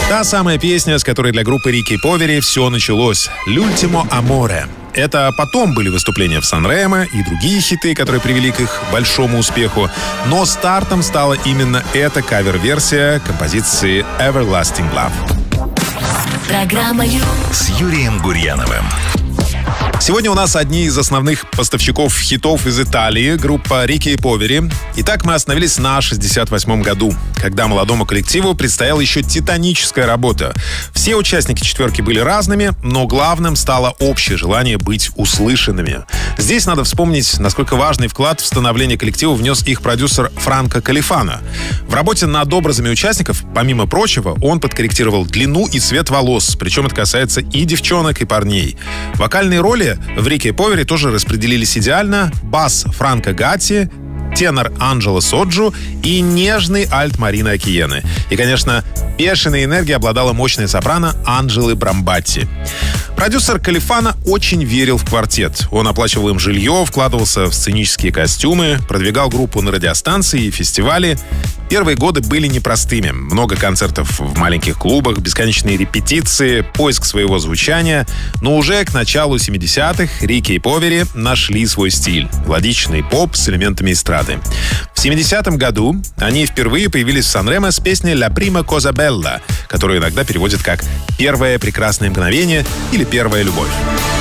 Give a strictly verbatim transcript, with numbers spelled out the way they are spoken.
Та самая песня, с которой для группы Рики и Повери все началось. «L'ultimo amore». Это потом были выступления в Сан-Ремо и другие хиты, которые привели к их большому успеху. Но стартом стала именно эта кавер-версия композиции «Everlasting Love». Программа «Ю» с Юрием Гурьяновым. Сегодня у нас одни из основных поставщиков хитов из Италии, группа Рики и Повери. Итак, мы остановились на шестьдесят восьмом году, когда молодому коллективу предстояла еще титаническая работа. Все участники четверки были разными, но главным стало общее желание быть услышанными. Здесь надо вспомнить, насколько важный вклад в становление коллектива внес их продюсер Франко Калифано. В работе над образами участников, помимо прочего, он подкорректировал длину и цвет волос, причем это касается и девчонок, и парней. Вокальные роли в Рики и Повери тоже распределились идеально. Бас Франко Гатти, тенор Анджело Соджу и нежный альт Марины Акиены. И, конечно, бешеной энергией обладала мощная сопрано Анджелы Брамбатти. Продюсер Калифано очень верил в квартет. Он оплачивал им жилье, вкладывался в сценические костюмы, продвигал группу на радиостанции и фестивали. Первые годы были непростыми. Много концертов в маленьких клубах, бесконечные репетиции, поиск своего звучания. Но уже к началу семидесятых Рики и Повери нашли свой стиль. Мелодичный поп с элементами эстрады. В семидесятом году они впервые появились в Сан-Ремо с песней «La prima cosa bella», которую иногда переводят как «Первое прекрасное мгновение» или «Первая любовь».